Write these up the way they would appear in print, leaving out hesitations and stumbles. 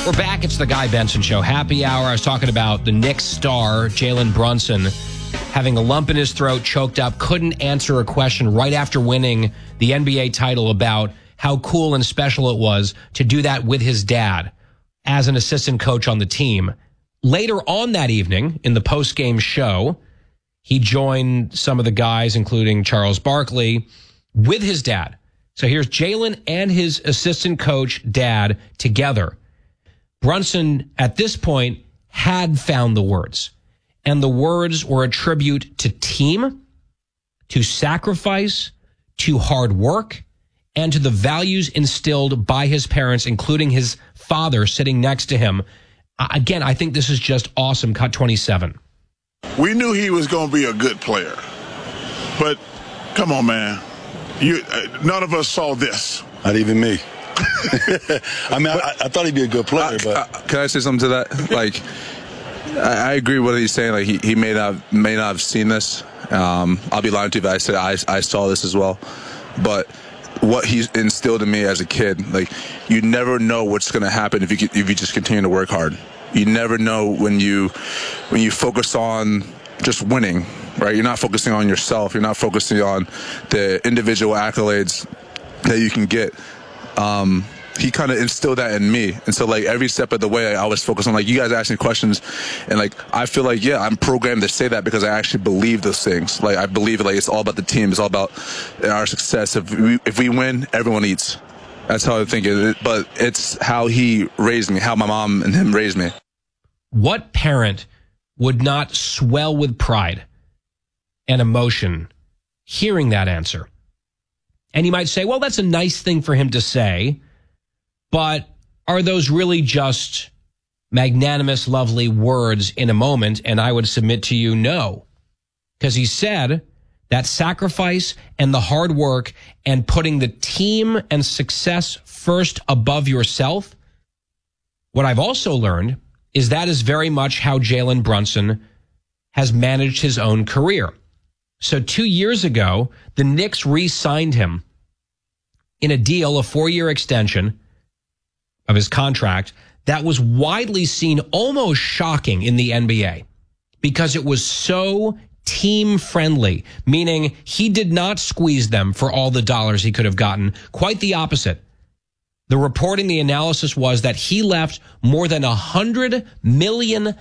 We're back. It's the Guy Benson Show. Happy hour. I was talking about the Knicks star, Jalen Brunson, having a lump in his throat, choked up, couldn't answer a question right after winning the NBA title about how cool and special it was to do that with his dad as an assistant coach on the team. Later on that evening, in the post-game show, he joined some of the guys, including Charles Barkley, with his dad. So here's Jalen and his assistant coach dad together. Brunson, at this point, had found the words. And the words were a tribute to team, to sacrifice, to hard work, and to the values instilled by his parents, including his father sitting next to him. Again, I think this is just awesome. Cut 27. We knew he was going to be a good player. But, come on, man. None of us saw this. Not even me. I mean, I thought he'd be a good player, but can I say something to that? Like, I agree with what he's saying. Like, he may not have seen this. I'll be lying to you if I said I saw this as well. But what he's instilled in me as a kid, like, you never know what's going to happen if you just continue to work hard. You never know when you focus on just winning, right? You're not focusing on yourself. You're not focusing on the individual accolades that you can get. He kind of instilled that in me. And so, like, every step of the way, I was focused on, like, you guys asking questions. And, like, I feel like, yeah, I'm programmed to say that because I actually believe those things. Like, I believe, like, it's all about the team. It's all about our success. If we win, everyone eats. That's how I think it. But it's how he raised me, how my mom and him raised me. What parent would not swell with pride and emotion hearing that answer? And you might say, well, that's a nice thing for him to say, but are those really just magnanimous, lovely words in a moment? And I would submit to you, no. Because he said that sacrifice and the hard work and putting the team and success first above yourself. What I've also learned is that is very much how Jalen Brunson has managed his own career. So 2 years ago, the Knicks re-signed him in a deal, a 4-year extension of his contract that was widely seen almost shocking in the NBA because it was so team friendly, meaning he did not squeeze them for all the dollars he could have gotten. Quite the opposite. The reporting, the analysis was that he left more than $100 million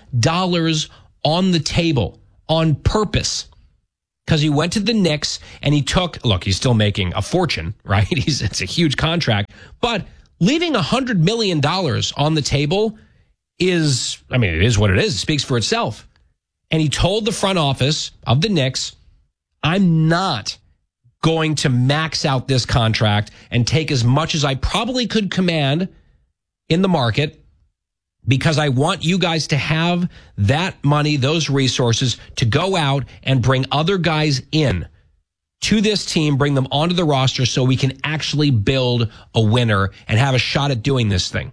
on the table on purpose because he went to the Knicks and he took, look, he's still making a fortune, right? It's a huge contract, but leaving $100 million on the table is, I mean, it is what it is. It speaks for itself. And he told the front office of the Knicks, I'm not going to max out this contract and take as much as I probably could command in the market because I want you guys to have that money, those resources to go out and bring other guys in to this team, bring them onto the roster so we can actually build a winner and have a shot at doing this thing.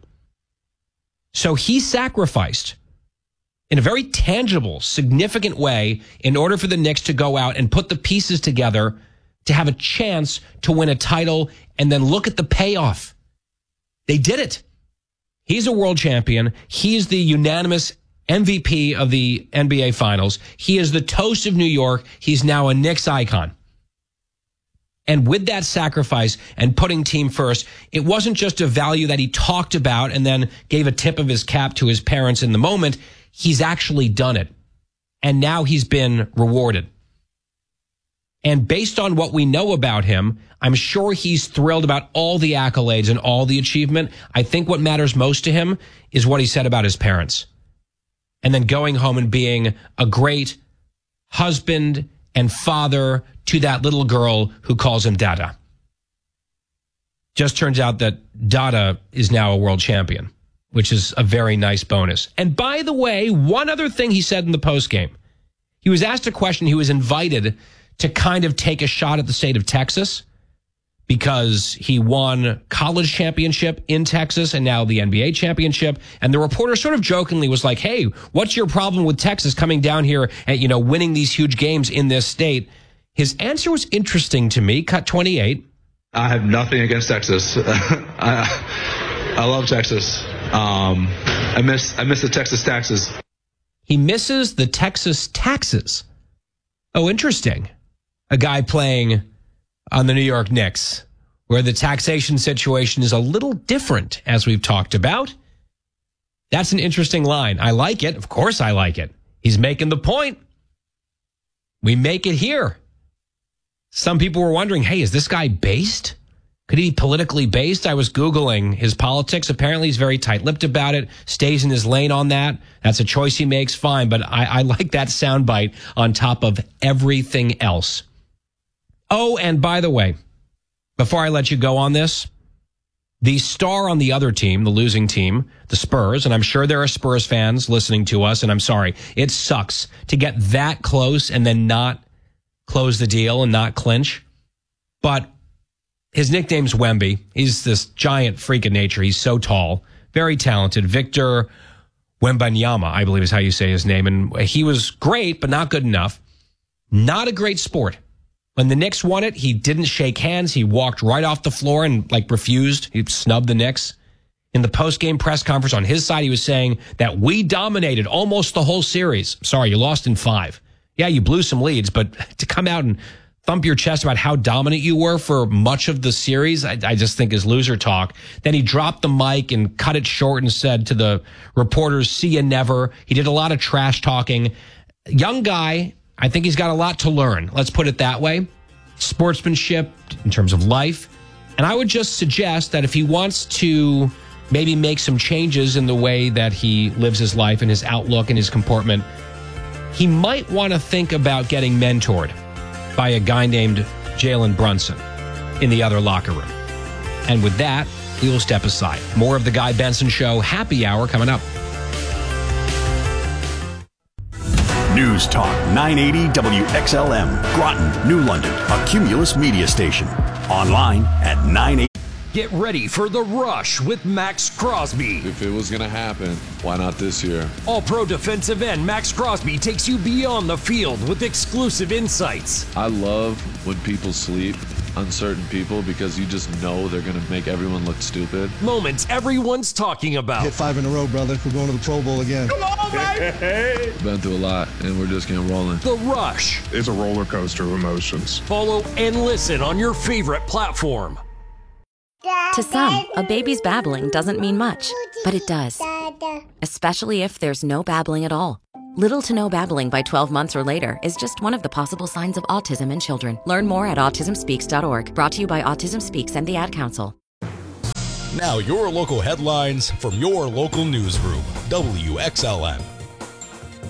So he sacrificed in a very tangible, significant way in order for the Knicks to go out and put the pieces together to have a chance to win a title and then look at the payoff. They did it. He's a world champion. He's the unanimous MVP of the NBA Finals. He is the toast of New York. He's now a Knicks icon. And with that sacrifice and putting team first, it wasn't just a value that he talked about and then gave a tip of his cap to his parents in the moment. He's actually done it. And now he's been rewarded. And based on what we know about him, I'm sure he's thrilled about all the accolades and all the achievement. I think what matters most to him is what he said about his parents. And then going home and being a great husband and father to that little girl who calls him Dada. Just turns out that Dada is now a world champion, which is a very nice bonus. And by the way, one other thing he said in the postgame. He was asked a question. He was invited to kind of take a shot at the state of Texas because he won college championship in Texas and now the NBA championship. And the reporter sort of jokingly was like, hey, what's your problem with Texas coming down here and, you know, winning these huge games in this state? His answer was interesting to me. Cut 28. I have nothing against Texas. I love Texas. I miss the Texas taxes. He misses the Texas taxes. Oh, interesting. A guy playing on the New York Knicks, where the taxation situation is a little different, as we've talked about. That's an interesting line. I like it. Of course I like it. He's making the point. We make it here. Some people were wondering, hey, is this guy based? Could he be politically based? I was Googling his politics. Apparently, he's very tight-lipped about it, stays in his lane on that. That's a choice he makes, fine. But I like that soundbite on top of everything else. Oh, and by the way, before I let you go on this, the star on the other team, the losing team, the Spurs, and I'm sure there are Spurs fans listening to us, and I'm sorry, it sucks to get that close and then not close the deal and not clinch. But his nickname's Wemby. He's this giant freak of nature. He's so tall, very talented. Victor Wembanyama, I believe is how you say his name. And he was great, but not good enough. Not a great sport. When the Knicks won it, he didn't shake hands. He walked right off the floor and refused. He snubbed the Knicks. In the post-game press conference on his side, he was saying that we dominated almost the whole series. Sorry, you lost in 5. Yeah, you blew some leads, but to come out and thump your chest about how dominant you were for much of the series, I just think is loser talk. Then he dropped the mic and cut it short and said to the reporters, see you never. He did a lot of trash talking. Young guy, I think he's got a lot to learn. Let's put it that way. Sportsmanship in terms of life. And I would just suggest that if he wants to maybe make some changes in the way that he lives his life and his outlook and his comportment, he might want to think about getting mentored by a guy named Jalen Brunson in the other locker room. And with that, we will step aside. More of the Guy Benson Show happy hour coming up. News Talk 980 WXLM, Groton, New London, a Cumulus media station. Online at 980. Get ready for The Rush with Max Crosby. If it was going to happen, why not this year? All-pro defensive end Max Crosby takes you beyond the field with exclusive insights. I love when people sleep on certain people because you just know they're going to make everyone look stupid. Moments everyone's talking about. Hit 5 in a row, brother. We're going to the Pro Bowl again. Come on, baby! Been through a lot, and we're just getting rolling. The Rush. It's a roller coaster of emotions. Follow and listen on your favorite platform. To some, a baby's babbling doesn't mean much, but it does. Especially if there's no babbling at all. Little to no babbling by 12 months or later is just one of the possible signs of autism in children. Learn more at autismspeaks.org. Brought to you by Autism Speaks and the Ad Council. Now your local headlines from your local newsroom. WXLN.